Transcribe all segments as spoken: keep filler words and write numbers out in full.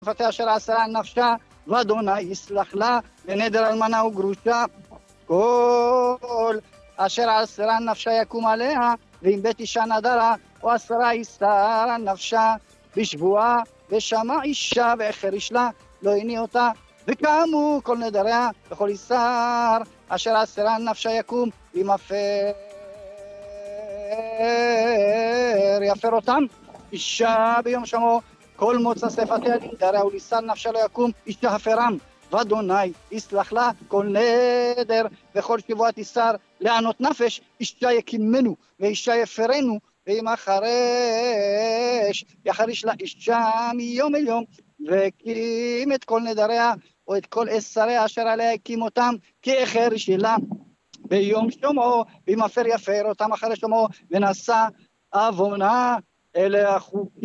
פתח אשר עשרה נפשה, ואדוני יסלח לה, ונדר אלמנה וגרושה. כל אשר עשרה נפשה יקום עליה, ואם בית אישה נדרה, או עשרה יסתר נפשה, בשבועה, ושמע אישה והחריש לה, לא הניע אותה, וקמו כל נדריה, וכל יסר, אשר עשרה נפשה יקום, אם אפר יפר אותם, אישה ביום שמו, כל מוצא שפתיה לנדריה, וליסר נפשה לא יקום, אישה הפרם, ואדוני יסלח לה כל נדר, וכל שבועת יסר לענות נפש, אישה יקימנו, ואישה יפרנו, ואם החרש יחריש לה אישה מיום אל יום, והקים את כל נדריה, או את כל עשריה אשר עליה הקים אותם, כי החריש לה ביום שומעו, ואם אפר יפר אותם אחרי שומעו, ונשא עוונה. אלה החוקים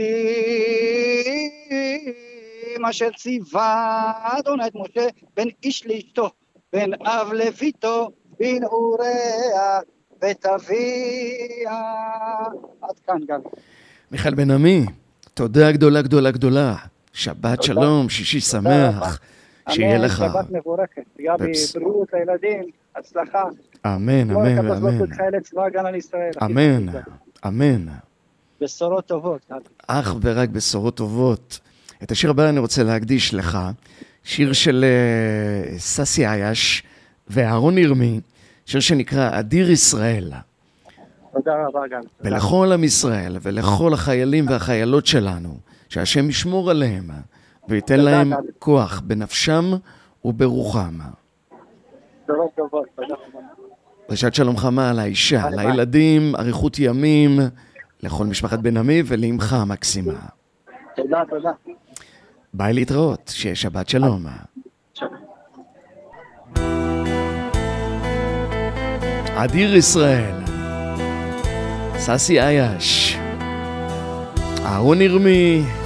אשר ציווה אדוני את משה בין איש לאשתו, בין אב לביתו, בין אוריה ותביה. עד כאן גבי. מיכאל בן עמי, תודה גדולה גדולה גדולה. שבת שלום, שישי שמח. שיהיה לך. שבת מבורכת. גבי, בריאות לילדים, הצלחה. אמן, אמן, אמן. חיילי צבא הגנה לישראל. אמן, אמן. בשורות טובות. אך ורק בשורות טובות. את השיר הבא אני רוצה להקדיש לך, שיר של uh, ססי אייש ואהרון ירמי, שיר שנקרא אדיר ישראל. תודה רבה גם. ולכל עם ישראל ולכל החיילים והחיילות שלנו, שהשם ישמור עליהם וייתן להם גם כוח בנפשם וברוחם. בשורות טובות, תודה רבה. רשת שלום חמה על האישה, לילדים, אריכות ימים, לכל משפחת בן עמי ולאמך המקסימה. תודה, תודה. ביי להתראות, שיהיה שבת שלום. אדיר ישראל, ססי אייש, אהרון ירמי,